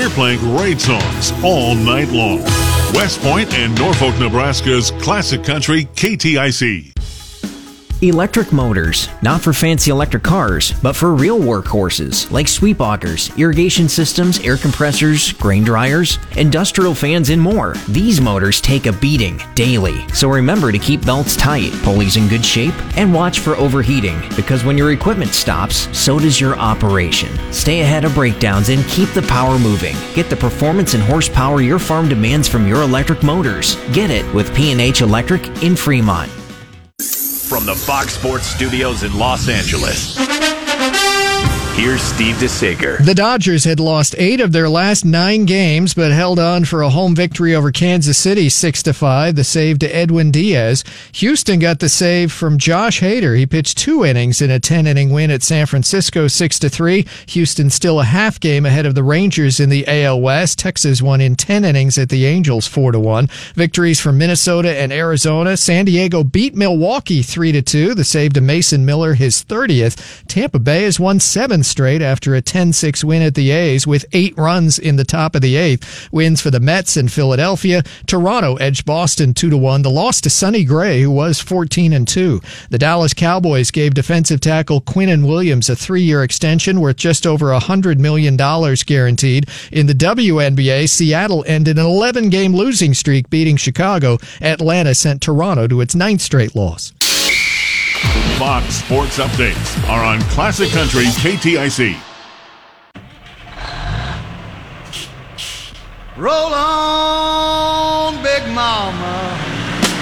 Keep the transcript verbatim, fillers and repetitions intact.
we're playing great songs all night long. West Point and Norfolk, Nebraska's classic country K T I C. Electric motors, not for fancy electric cars, but for real workhorses like sweep augers, irrigation systems, air compressors, grain dryers, industrial fans, and more. These motors take a beating daily, so remember to keep belts tight, pulleys in good shape, and watch for overheating, because when your equipment stops, so does your operation. Stay ahead of breakdowns and keep the power moving. Get the performance and horsepower your farm demands from your electric motors. Get it with P and H Electric in Fremont. From the Fox Sports Studios in Los Angeles, here's Steve DeSager. The Dodgers had lost eight of their last nine games, but held on for a home victory over Kansas City, six to five. The save to Edwin Diaz. Houston got the save from Josh Hader. He pitched two innings in a ten-inning win at San Francisco, six to three. Houston still a half game ahead of the Rangers in the A L West. Texas won in ten innings at the Angels, four to one. Victories for Minnesota and Arizona. San Diego beat Milwaukee, three to two. The save to Mason Miller, his thirtieth. Tampa Bay has won seven straight after a ten six win at the A's with eight runs in the top of the eighth. Wins for the Mets and Philadelphia. Toronto edged Boston two to one. The loss to Sonny Gray, who was fourteen and two. The Dallas Cowboys gave defensive tackle Quinnen Williams a three-year extension worth just over one hundred million dollars guaranteed. In the W N B A, Seattle ended an eleven-game losing streak, beating Chicago. Atlanta sent Toronto to its ninth straight loss. Fox Sports Updates are on Classic Country K T I C. Roll on, Big Mama.